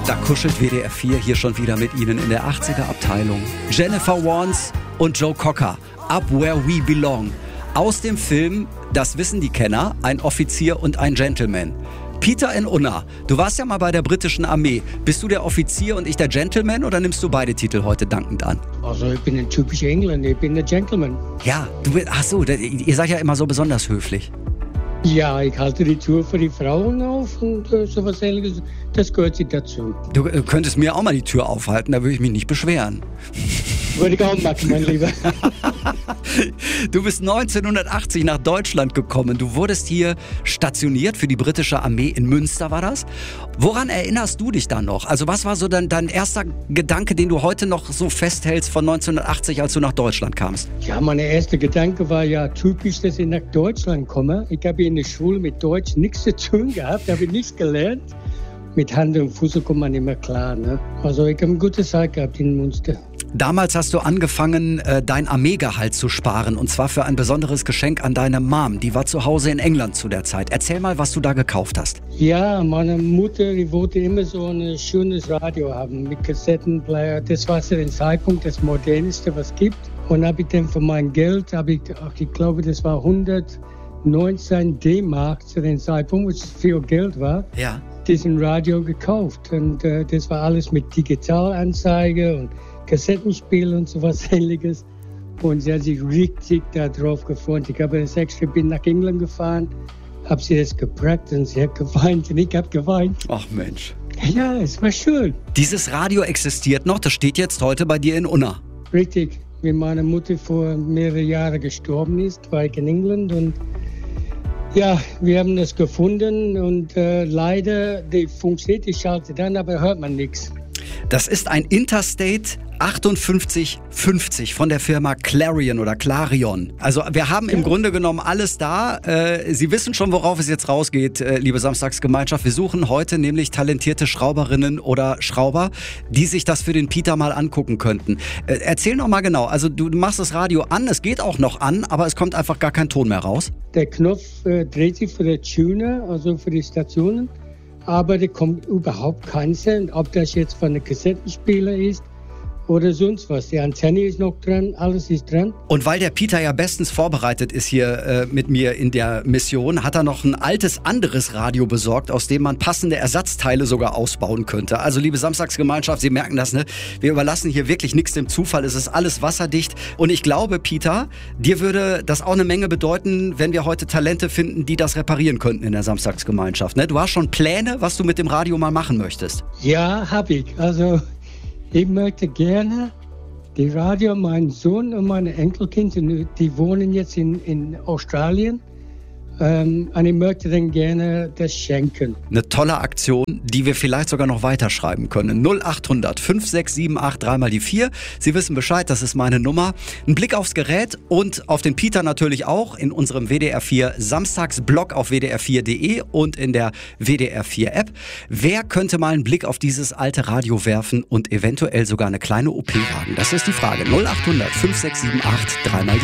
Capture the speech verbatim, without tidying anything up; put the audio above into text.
Da kuschelt W D R vier hier schon wieder mit Ihnen in der achtziger-Abteilung. Jennifer Warnes und Joe Cocker, Up Where We Belong. Aus dem Film, das wissen die Kenner, ein Offizier und ein Gentleman. Peter in Unna, du warst ja mal bei der britischen Armee. Bist du der Offizier und ich der Gentleman oder nimmst du beide Titel heute dankend an? Also ich bin ein typischer Engländer, ich bin der Gentleman. Ja, du bist, ach so, ihr seid ja immer so besonders höflich. Ja, ich halte die Tür für die Frauen auf und äh, sowas ähnliches, das gehört sich dazu. Du äh, könntest mir auch mal die Tür aufhalten, da würde ich mich nicht beschweren. Würde ich auch machen, mein Lieber. Du bist neunzehnhundertachtzig nach Deutschland gekommen. Du wurdest hier stationiert für die britische Armee in Münster, war das? Woran erinnerst du dich da noch? Also was war so dein, dein erster Gedanke, den du heute noch so festhältst von neunzehnhundertachtzig, als du nach Deutschland kamst? Ja, mein erster Gedanke war ja typisch, dass ich nach Deutschland komme. Ich habe in der Schule mit Deutsch nichts zu tun gehabt, habe ich nichts gelernt. Mit Hand und Fuß kommt man immer klar, ne? Also ich habe eine gute Zeit gehabt in Münster. Damals hast du angefangen, dein Armeegehalt zu sparen, und zwar für ein besonderes Geschenk an deine Mom. Die war zu Hause in England zu der Zeit. Erzähl mal, was du da gekauft hast. Ja, meine Mutter, die wollte immer so ein schönes Radio haben mit Kassettenplayer. Das war zu dem Zeitpunkt das Modernste, was es gibt. Und habe ich dann von meinem Geld, habe ich, ich glaube, das war hundertneunzehn D-Mark zu dem Zeitpunkt, was viel Geld war. Ja. Diesen Radio gekauft. Und äh, das war alles mit Digitalanzeige und Kassettenspiel und sowas ähnliches. Und sie hat sich richtig darauf gefreut. Ich habe das extra, bin nach England gefahren, habe sie das geprägt und sie hat geweint und ich habe geweint. Ach Mensch. Ja, es war schön. Dieses Radio existiert noch, das steht jetzt heute bei dir in Unna. Richtig. Wie meine Mutter vor mehreren Jahren gestorben ist, war ich in England und ja, wir haben das gefunden und äh, leider, die funktioniert, die schaltet an, aber hört man nichts. Das ist ein Interstate achtundfünfzig fünfzig von der Firma Clarion oder Clarion. Also wir haben im Grunde genommen alles da. Äh, Sie wissen schon, worauf es jetzt rausgeht, äh, liebe Samstagsgemeinschaft. Wir suchen heute nämlich talentierte Schrauberinnen oder Schrauber, die sich das für den Peter mal angucken könnten. Äh, erzähl noch mal genau. Also du machst das Radio an, es geht auch noch an, aber es kommt einfach gar kein Ton mehr raus. Der Knopf äh, dreht sich für den Tuner, also für die Stationen. Aber da kommt überhaupt kein Sound, ob das jetzt von einem Kassettenspieler ist oder sonst was. Die Antenne ist noch dran, alles ist dran. Und weil der Peter ja bestens vorbereitet ist hier äh, mit mir in der Mission, hat er noch ein altes anderes Radio besorgt, aus dem man passende Ersatzteile sogar ausbauen könnte. Also liebe Samstagsgemeinschaft, Sie merken das, ne? Wir überlassen hier wirklich nichts dem Zufall. Es ist alles wasserdicht. Und ich glaube, Peter, dir würde das auch eine Menge bedeuten, wenn wir heute Talente finden, die das reparieren könnten in der Samstagsgemeinschaft. Ne? Du hast schon Pläne, was du mit dem Radio mal machen möchtest. Ja, habe ich. Also ich möchte gerne die Radio, mein Sohn und meine Enkelkinder, die wohnen jetzt in, in Australien. Ähm, und ich möchte denen gerne das schenken. Eine tolle Aktion, die wir vielleicht sogar noch weiterschreiben können. null acht hundert fünf sechs sieben acht drei mal die vier. Sie wissen Bescheid, das ist meine Nummer. Ein Blick aufs Gerät und auf den Peter natürlich auch in unserem W D R vier Samstagsblog auf w d r vier punkt d e und in der W D R vier App. Wer könnte mal einen Blick auf dieses alte Radio werfen und eventuell sogar eine kleine O P wagen? Das ist die Frage. null acht hundert fünf sechs sieben acht drei mal die vier.